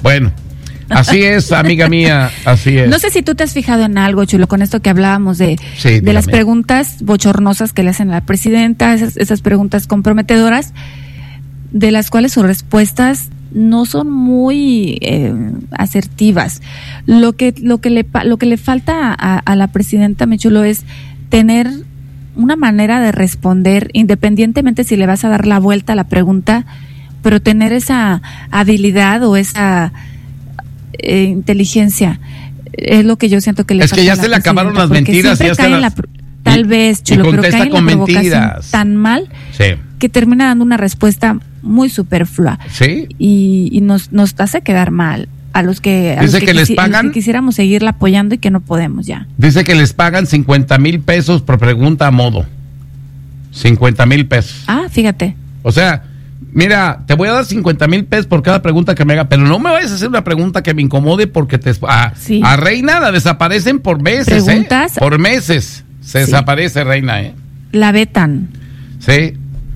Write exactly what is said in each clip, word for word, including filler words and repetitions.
Bueno, así es, amiga mía, así es. No sé si tú te has fijado en algo, Chulo, con esto que hablábamos de, sí, de las preguntas bochornosas que le hacen a la presidenta, esas, esas preguntas comprometedoras, de las cuales sus respuestas no son muy eh, asertivas. Lo que lo que le lo que le falta a, a la presidenta, mi Chulo, es tener una manera de responder, independientemente si le vas a dar la vuelta a la pregunta, pero tener esa habilidad o esa eh, inteligencia. Es lo que yo siento que le es falta. Es que ya a la se le acabaron las mentiras. Ya se las... la, tal y, vez, Chulo, pero cae en la provocación tan mal, sí, que termina dando una respuesta muy superflua. Sí. Y, y nos, nos hace quedar mal a los que, a dice los que, que les quisi- pagan, a los que quisiéramos seguirla apoyando y que no podemos ya. Dice que les pagan cincuenta mil pesos por pregunta a modo. cincuenta mil pesos. Ah, fíjate. O sea, mira, te voy a dar cincuenta mil pesos por cada pregunta que me haga, pero no me vayas a hacer una pregunta que me incomode porque te a, sí. a Reina la desaparecen por meses, ¿Preguntas? ¿eh? Por meses se sí. desaparece Reina, ¿eh? La vetan. Sí.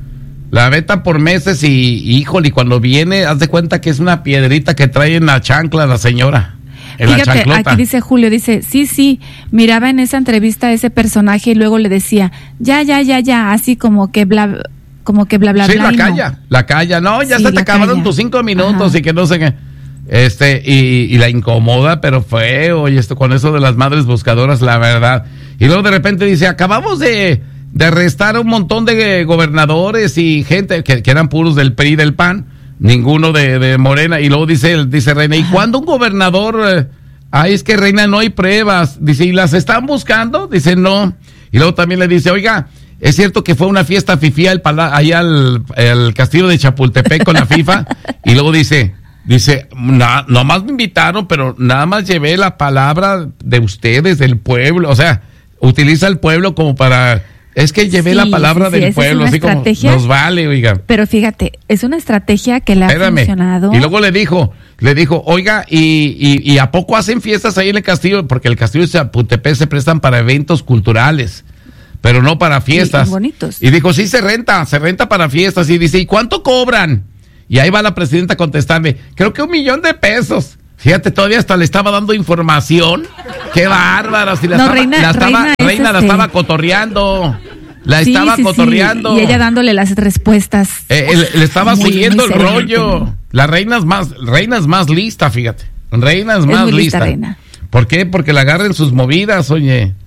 La vetan por meses y, y híjole, y cuando viene, haz de cuenta que es una piedrita que trae en la chancla la señora. En Fíjate, la chanclota. aquí dice Julio, dice, sí, sí, miraba en esa entrevista a ese personaje y luego le decía, ya, ya, ya, ya, así como que bla, como que bla, bla, sí, bla. Sí, la calla, no. la calla, no, ya sí, se te acabaron calla. tus cinco minutos. Ajá. Y que no sé qué. Este, y, y la incomoda, pero feo, y esto con eso de las madres buscadoras, la verdad. Y luego de repente dice, acabamos de, de arrestar a un montón de gobernadores y gente que, que eran puros del P R I y del P A N, ninguno de, de Morena. Y luego dice, dice Reina, ¿y cuándo un gobernador? Eh, ay, es que Reina, no hay pruebas. Dice, ¿y las están buscando? Dice, no. Y luego también le dice, oiga, es cierto que fue una fiesta fifí al pala- allá al, al castillo de Chapultepec con la FIFA. Y luego dice, dice, na, nomás me invitaron, pero nada más llevé la palabra de ustedes, del pueblo. O sea, utiliza el pueblo como para... Es que llevé sí, la palabra sí, sí, del pueblo, así como nos vale, oiga. Pero fíjate, es una estrategia que le ha Espérame. funcionado. Y luego le dijo, le dijo, oiga, y, y, y ¿a poco hacen fiestas ahí en el castillo? Porque el castillo de Chapultepec se prestan para eventos culturales, pero no para fiestas. Sí, bonitos. Y dijo, sí, se renta, se renta para fiestas. Y dice, ¿y cuánto cobran? Y ahí va la presidenta a contestarle, creo que un millón de pesos. Fíjate, todavía hasta le estaba dando información. ¡Qué bárbaro! Si la no, estaba, Reina, la estaba, Reina, Reina este... la estaba cotorreando. La sí, estaba sí, cotorreando. Sí. Y ella dándole las respuestas. Eh, le, le estaba muy, siguiendo muy el rollo. La reina es más, reina es más lista, fíjate. Reina es más es muy lista. lista reina. ¿Por qué? Porque la agarren sus movidas, oye.